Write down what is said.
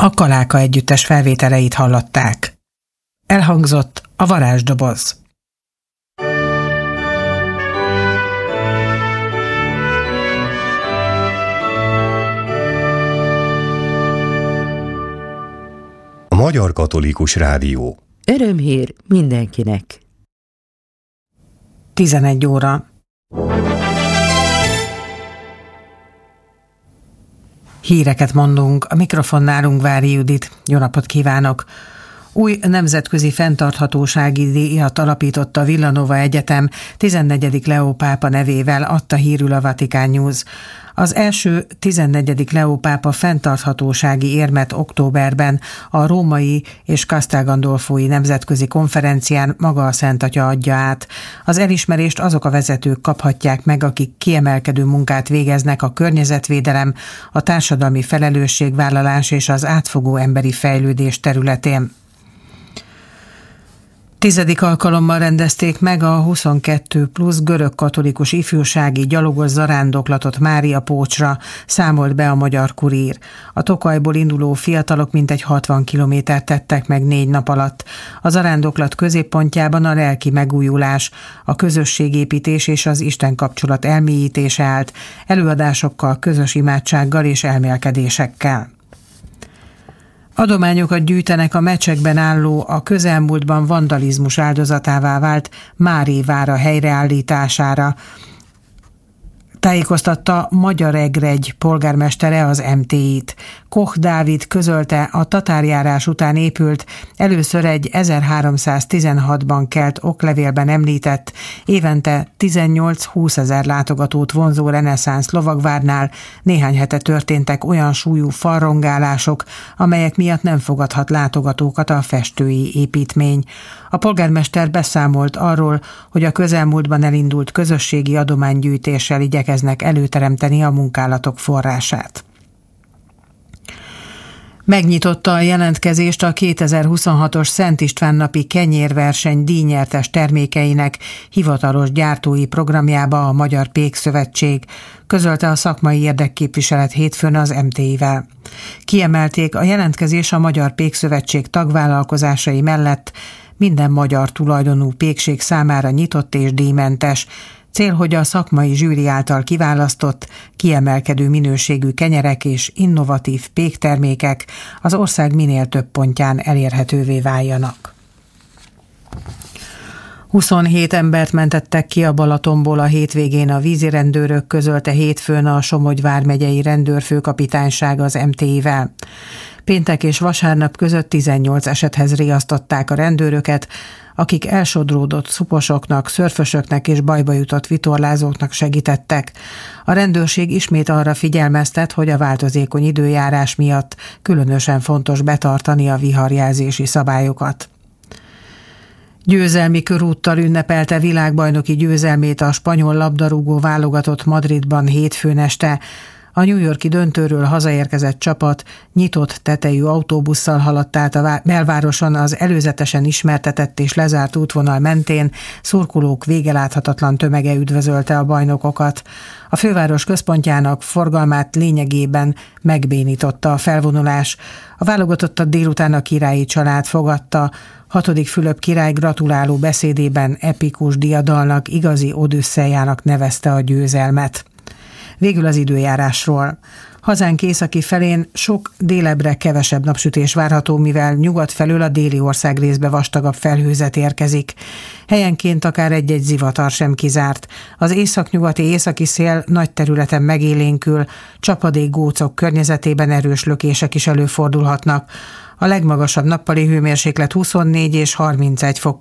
A Kaláka együttes felvételeit hallották. Elhangzott a varázsdoboz. A Magyar Katolikus Rádió. Örömhír mindenkinek. 11 óra. Híreket mondunk, a mikrofonnál Ungvári Judit. Jó napot kívánok! Új nemzetközi fenntarthatósági díjat alapított a Villanova Egyetem 14. Leó pápa nevével, adta hírül a Vatican News. Az első 14. Leó pápa fenntarthatósági érmet októberben a római és Castel Gandolfói nemzetközi konferencián maga a Szent Atya adja át. Az elismerést azok a vezetők kaphatják meg, akik kiemelkedő munkát végeznek a környezetvédelem, a társadalmi felelősségvállalás és az átfogó emberi fejlődés területén. 10. alkalommal rendezték meg a 22+ görög katolikus ifjúsági gyalogos zarándoklatot Mária Pócsra, számolt be a Magyar Kurír. A Tokajból induló fiatalok mintegy 60 kilométert tettek meg 4 nap alatt. A zarándoklat középpontjában a lelki megújulás, a közösségépítés és az Isten kapcsolat elmélyítése állt, előadásokkal, közös imádsággal és elmélkedésekkel. Adományokat gyűjtenek a Mecsekben álló, a közelmúltban vandalizmus áldozatává vált Mári vára helyreállítására, tájékoztatta Magyaregregy polgármestere az MTI-t. Koch Dávid közölte, a tatárjárás után épült, először egy 1316-ban kelt oklevélben említett, évente 18-20 ezer látogatót vonzó reneszánsz lovagvárnál néhány hete történtek olyan súlyú falrongálások, amelyek miatt nem fogadhat látogatókat a festői építmény. A polgármester beszámolt arról, hogy a közelmúltban elindult közösségi adománygyűjtéssel igyekeznek előteremteni a munkálatok forrását. Megnyitotta a jelentkezést a 2026-os Szent István napi kenyérverseny díjnyertes termékeinek hivatalos gyártói programjába a Magyar Pékszövetség, közölte a szakmai érdekképviselet hétfőn az MTI-vel. Kiemelték, a jelentkezés a Magyar Pékszövetség tagvállalkozásai mellett minden magyar tulajdonú pékség számára nyitott és díjmentes. Cél, hogy a szakmai zsűri által kiválasztott, kiemelkedő minőségű kenyerek és innovatív péktermékek az ország minél több pontján elérhetővé váljanak. 27 embert mentettek ki a Balatonból a hétvégén a vízirendőrök, közölte hétfőn a Somogy vármegyei rendőrfőkapitányság az MTI-vel. Péntek és vasárnap között 18 esethez riasztották a rendőröket, akik elsodródott szuposoknak, szörfösöknek és bajba jutott vitorlázóknak segítettek. A rendőrség ismét arra figyelmeztet, hogy a változékony időjárás miatt különösen fontos betartani a viharjelzési szabályokat. Győzelmi körúttal ünnepelte világbajnoki győzelmét a spanyol labdarúgó válogatott Madridban hétfőn este. A New York-i döntőről hazaérkezett csapat nyitott tetejű autóbusszal haladt át a belvároson az előzetesen ismertetett és lezárt útvonal mentén, szurkolók végeláthatatlan tömege üdvözölte a bajnokokat. A főváros központjának forgalmát lényegében megbénította a felvonulás. A válogatottat délután a királyi család fogadta. 6. Fülöp király gratuláló beszédében epikus diadalnak, igazi odüsszejának nevezte a győzelmet. Végül az időjárásról. Hazánk északi felén sok délebbre kevesebb napsütés várható, mivel nyugat felől a déli ország részbe vastagabb felhőzet érkezik. Helyenként akár egy-egy zivatar sem kizárt. Az északnyugati északi szél nagy területen megélénkül, csapadék, gócok környezetében erős lökések is előfordulhatnak. A legmagasabb nappali hőmérséklet 24 és 31 fok